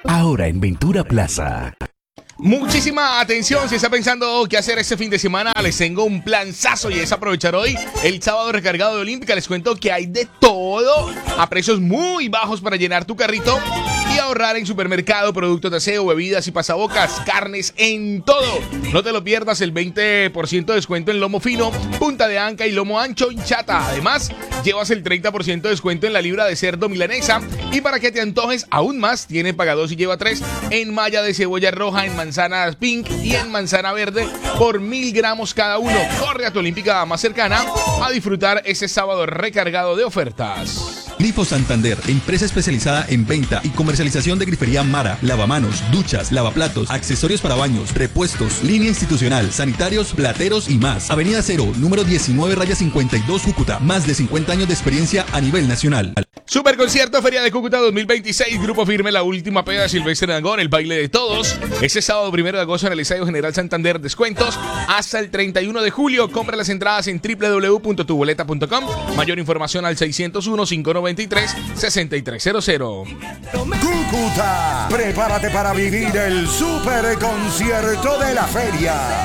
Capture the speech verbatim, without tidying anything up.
Ahora en Ventura Plaza. Muchísima atención, si está pensando qué hacer este fin de semana, les tengo un planzazo y es aprovechar hoy el sábado recargado de Olímpica. Les cuento que hay de todo a precios muy bajos para llenar tu carrito y ahorrar en supermercado, productos de aseo, bebidas y pasabocas, carnes, en todo. No te lo pierdas, el veinte por ciento de descuento en lomo fino, punta de anca y lomo ancho y chata. Además, llevas el treinta por ciento de descuento en la libra de cerdo milanesa y para que te antojes aún más, tiene paga dos y lleva tres en malla de cebolla roja, en manzana pink y en manzana verde por mil gramos cada uno. Corre a tu Olímpica más cercana a disfrutar ese sábado recargado de ofertas. Grifo Santander, empresa especializada en venta y comercialización de grifería Mara, lavamanos, duchas, lavaplatos, accesorios para baños, repuestos, línea institucional, sanitarios, plateros y más. Avenida Cero, número diecinueve raya cincuenta y dos, Cúcuta. Más de cincuenta años de experiencia a nivel nacional. Super concierto Feria de Cúcuta dos mil veintiséis, Grupo Firme, la última peda de Silvestre Dangond, el baile de todos. Ese sábado primero de agosto en el Estadio General Santander, descuentos hasta el treinta y uno de julio. Compra las entradas en doble u doble u doble u punto tu boleta punto com. Mayor información al seiscientos uno, cinco noventa y tres, sesenta y tres cero cero. Cúcuta, prepárate para vivir el super concierto de la feria.